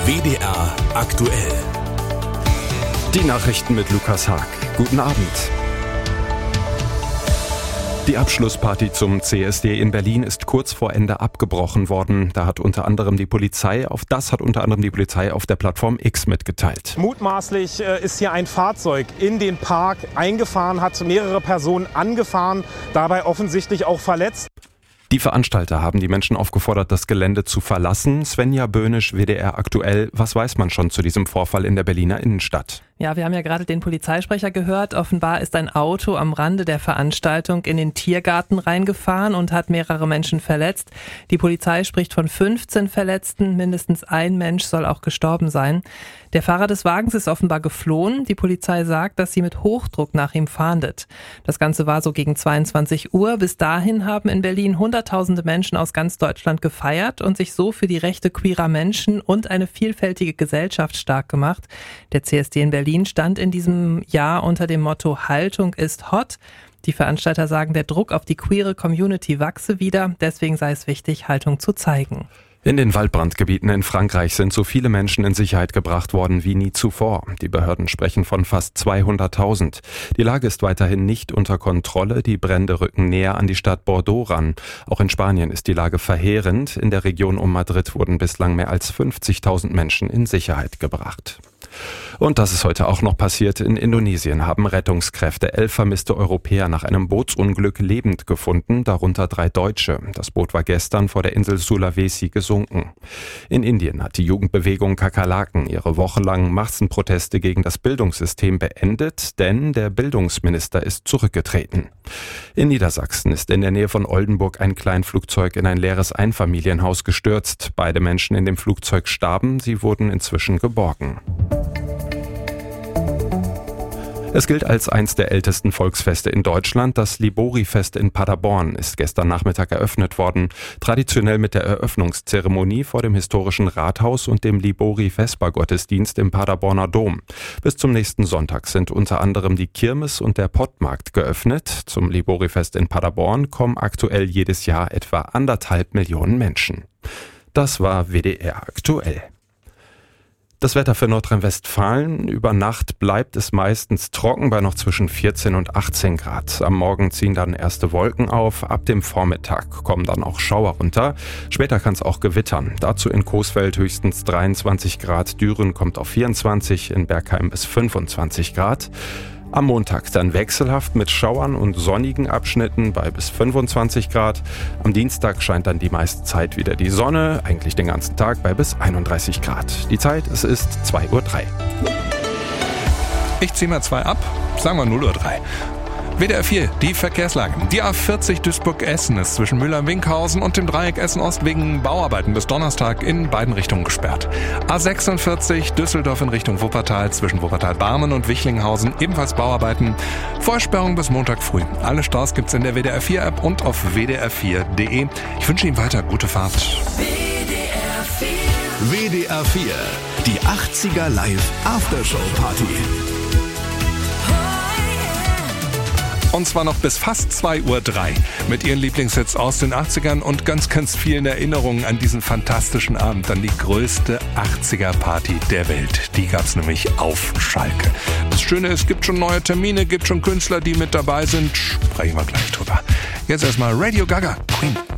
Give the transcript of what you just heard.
WDR aktuell. Die Nachrichten mit Lukas Haag. Guten Abend. Die Abschlussparty zum CSD in Berlin ist kurz vor Ende abgebrochen worden. Das hat unter anderem die Polizei auf der Plattform X mitgeteilt. Mutmaßlich ist hier ein Fahrzeug in den Park eingefahren, hat mehrere Personen angefahren, dabei offensichtlich auch verletzt. Die Veranstalter haben die Menschen aufgefordert, das Gelände zu verlassen. Svenja Böhnisch, WDR aktuell. Was weiß man schon zu diesem Vorfall in der Berliner Innenstadt? Ja, wir haben ja gerade den Polizeisprecher gehört. Offenbar ist ein Auto am Rande der Veranstaltung in den Tiergarten reingefahren und hat mehrere Menschen verletzt. Die Polizei spricht von 15 Verletzten. Mindestens ein Mensch soll auch gestorben sein. Der Fahrer des Wagens ist offenbar geflohen. Die Polizei sagt, dass sie mit Hochdruck nach ihm fahndet. Das Ganze war so gegen 22 Uhr. Bis dahin haben in Berlin Hunderttausende Menschen aus ganz Deutschland gefeiert und sich so für die Rechte queerer Menschen und eine vielfältige Gesellschaft stark gemacht. Der CSD in Berlin stand in diesem Jahr unter dem Motto Haltung ist hot. Die Veranstalter sagen, der Druck auf die queere Community wachse wieder. Deswegen sei es wichtig, Haltung zu zeigen. In den Waldbrandgebieten in Frankreich sind so viele Menschen in Sicherheit gebracht worden wie nie zuvor. Die Behörden sprechen von fast 200.000. Die Lage ist weiterhin nicht unter Kontrolle. Die Brände rücken näher an die Stadt Bordeaux ran. Auch in Spanien ist die Lage verheerend. In der Region um Madrid wurden bislang mehr als 50.000 Menschen in Sicherheit gebracht. Und das ist heute auch noch passiert. In Indonesien haben Rettungskräfte 11 vermisste Europäer nach einem Bootsunglück lebend gefunden, darunter 3 Deutsche. Das Boot war gestern vor der Insel Sulawesi gesunken. In Indien hat die Jugendbewegung Kakerlaken ihre wochenlangen Massenproteste gegen das Bildungssystem beendet, denn der Bildungsminister ist zurückgetreten. In Niedersachsen ist in der Nähe von Oldenburg ein Kleinflugzeug in ein leeres Einfamilienhaus gestürzt. Beide Menschen in dem Flugzeug starben, sie wurden inzwischen geborgen. Es gilt als eins der ältesten Volksfeste in Deutschland. Das Libori-Fest in Paderborn ist gestern Nachmittag eröffnet worden. Traditionell mit der Eröffnungszeremonie vor dem historischen Rathaus und dem Libori-Vesper-Gottesdienst im Paderborner Dom. Bis zum nächsten Sonntag sind unter anderem die Kirmes und der Pottmarkt geöffnet. Zum Libori-Fest in Paderborn kommen aktuell jedes Jahr etwa 1,5 Millionen Menschen. Das war WDR aktuell. Das Wetter für Nordrhein-Westfalen. Über Nacht bleibt es meistens trocken bei noch zwischen 14 und 18 Grad. Am Morgen ziehen dann erste Wolken auf. Ab dem Vormittag kommen dann auch Schauer runter. Später kann es auch gewittern. Dazu in Coesfeld höchstens 23 Grad. Düren kommt auf 24, in Bergheim bis 25 Grad. Am Montag dann wechselhaft mit Schauern und sonnigen Abschnitten bei bis 25 Grad. Am Dienstag scheint dann die meiste Zeit wieder die Sonne, eigentlich den ganzen Tag bei bis 31 Grad. Die Zeit, es ist 2:03 Uhr. Ich ziehe mal 2 ab, sagen wir 0:03 Uhr. WDR 4, die Verkehrslage. Die A40 Duisburg-Essen ist zwischen Müller-Winkhausen und dem Dreieck Essen-Ost wegen Bauarbeiten bis Donnerstag in beiden Richtungen gesperrt. A46 Düsseldorf in Richtung Wuppertal zwischen Wuppertal-Barmen und Wichlinghausen ebenfalls Bauarbeiten. Vorsperrung bis Montag früh. Alle Staus gibt's in der WDR 4 App und auf wdr4.de. Ich wünsche Ihnen weiter gute Fahrt. WDR 4, die 80er Live Aftershow Party. Und zwar noch bis fast 2:03 Uhr mit ihren Lieblingshits aus den 80ern und ganz, ganz vielen Erinnerungen an diesen fantastischen Abend, an die größte 80er-Party der Welt. Die gab's nämlich auf Schalke. Das Schöne ist, es gibt schon neue Termine, gibt schon Künstler, die mit dabei sind. Sprechen wir gleich drüber. Jetzt erstmal Radio Gaga, Queen.